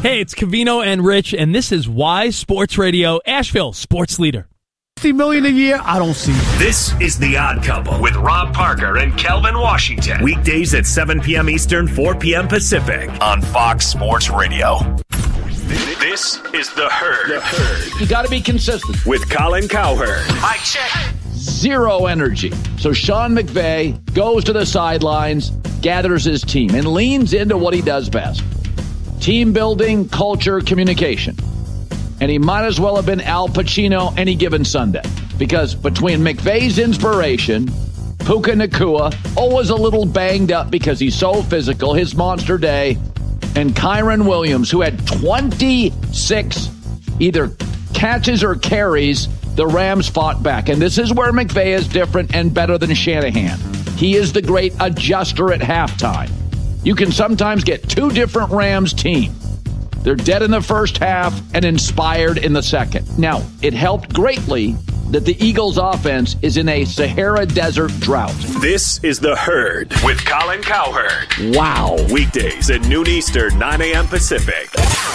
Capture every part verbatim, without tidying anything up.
Hey, it's Covino and Rich, and this is Wise Sports Radio, Asheville Sports Leader. fifty million dollars a year, I don't see it. This is The Odd Couple with Rob Parker and Kelvin Washington. Weekdays at seven p.m. Eastern, four p.m. Pacific on Fox Sports Radio. This is The Herd. The Herd. You got to be consistent. With Colin Cowherd. Mike check. Zero energy. So Sean McVay goes to the sidelines, gathers his team, and leans into what he does best. Team building, culture, communication. And he might as well have been Al Pacino any given Sunday. Because between McVay's inspiration, Puka Nacua, always a little banged up because he's so physical, his monster day, and Kyron Williams, who had twenty-six either catches or carries, the Rams fought back. And this is where McVay is different and better than Shanahan. He is the great adjuster at halftime. You can sometimes get two different Rams teams. They're dead in the first half and inspired in the second. Now, it helped greatly that the Eagles' offense is in a Sahara Desert drought. This is The Herd with Colin Cowherd. Wow. Weekdays at noon Eastern, nine a.m. Pacific.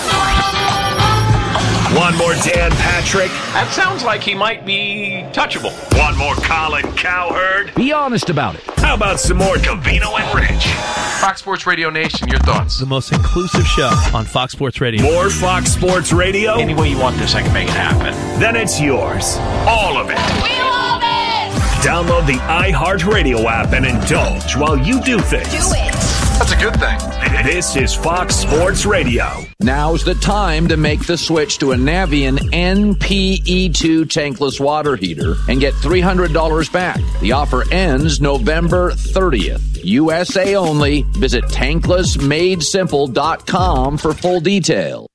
One more Dan Patrick. That sounds like he might be touchable. One more Colin Cowherd. Be honest about it. How about some more Covino and Rich? Fox Sports Radio Nation, your thoughts? The most inclusive show on Fox Sports Radio. More Fox Sports Radio? Any way you want this, I can make it happen. Then it's yours. All of it. We love it! Download the iHeartRadio app and indulge while you do things. Do it! That's a good thing. This is Fox Sports Radio. Now's the time to make the switch to a Navien N P E two tankless water heater and get three hundred dollars back. The offer ends November thirtieth. U S A only. Visit tankless made simple dot com for full detail.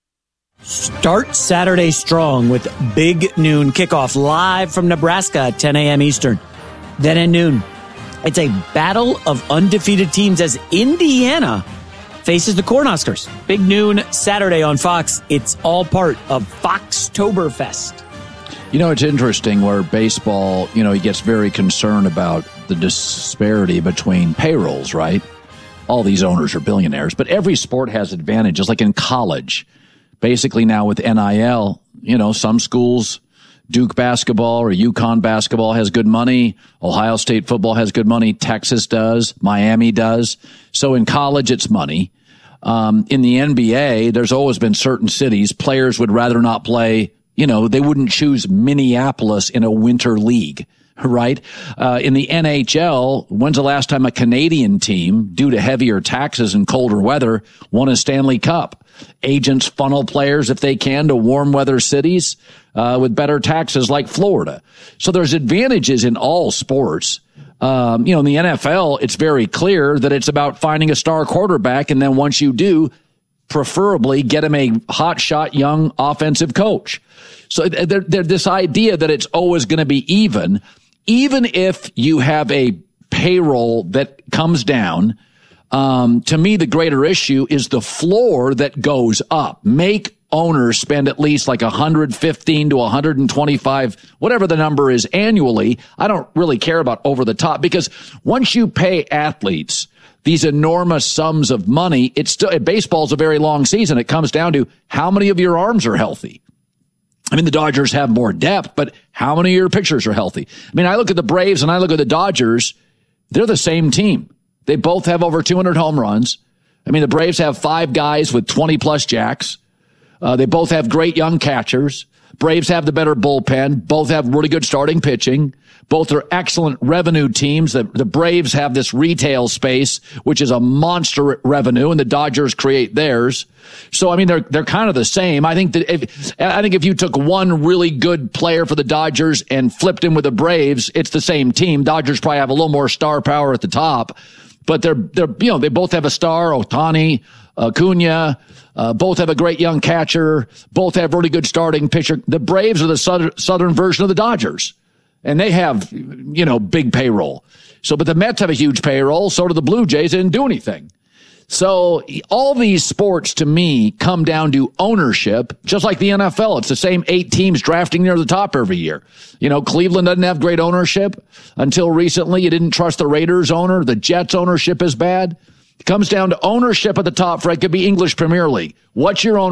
Start Saturday strong with Big Noon Kickoff live from Nebraska at ten a.m. Eastern. Then at noon, it's a battle of undefeated teams as Indiana faces the Cornhuskers. Big Noon Saturday on Fox. It's all part of Foxtoberfest. You know, it's interesting where baseball, you know, he gets very concerned about the disparity between payrolls, right? All these owners are billionaires, but every sport has advantages, like in college. Basically now with N I L, you know, some schools, Duke basketball or UConn basketball has good money. Ohio State football has good money. Texas does. Miami does. So in college, it's money. Um, in the N B A, there's always been certain cities players would rather not play. You know, they wouldn't choose Minneapolis in a winter league, right? Uh, in the N H L, when's the last time a Canadian team, due to heavier taxes and colder weather, won a Stanley Cup? Agents funnel players, if they can, to warm weather cities uh, with better taxes like Florida. So there's advantages in all sports. Um, you know, in the N F L, it's very clear that it's about finding a star quarterback. And then once you do, preferably get him a hotshot young offensive coach. So there, there, this idea that it's always going to be even, even if you have a payroll that comes down, um, to me, the greater issue is the floor that goes up. Make owners spend at least like one hundred fifteen to one hundred twenty-five, whatever the number is annually. I don't really care about over the top, because once you pay athletes these enormous sums of money, it's still, baseball's a very long season. It comes down to how many of your arms are healthy. I mean, the Dodgers have more depth, but how many of your pitchers are healthy? I mean, I look at the Braves and I look at the Dodgers. They're the same team. They both have over two hundred home runs. I mean, the Braves have five guys with twenty plus jacks. Uh, they both have great young catchers. Braves have the better bullpen. Both have really good starting pitching. Both are excellent revenue teams. The, the Braves have this retail space, which is a monster revenue, and the Dodgers create theirs. So, I mean, they're, they're kind of the same. I think that if, I think if you took one really good player for the Dodgers and flipped him with the Braves, it's the same team. Dodgers probably have a little more star power at the top, but they're, they're, you know, they both have a star, Ohtani, Acuna, uh, both have a great young catcher, both have really good starting pitcher. The Braves are the southern, southern version of the Dodgers, and they have, you know, big payroll. So, but the Mets have a huge payroll. So do the Blue Jays. They didn't do anything. So all these sports to me come down to ownership, just like the N F L. It's the same eight teams drafting near the top every year. You know, Cleveland doesn't have great ownership. Until recently, you didn't trust the Raiders owner. The Jets ownership is bad. It comes down to ownership at the top, for it could be English Premier League. What's your ownership?